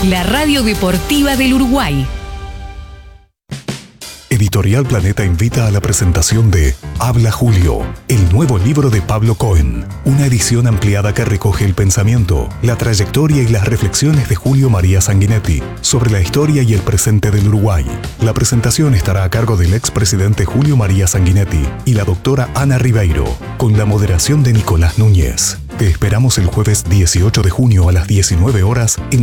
la radio deportiva del Uruguay. Editorial Planeta invita a la presentación de Habla Julio, el nuevo libro de Pablo Cohen, una edición ampliada que recoge el pensamiento, la trayectoria y las reflexiones de Julio María Sanguinetti sobre la historia y el presente del Uruguay. La presentación estará a cargo del expresidente Julio María Sanguinetti y la doctora Ana Ribeiro, con la moderación de Nicolás Núñez. Te esperamos el jueves 18 de junio a las 19 horas en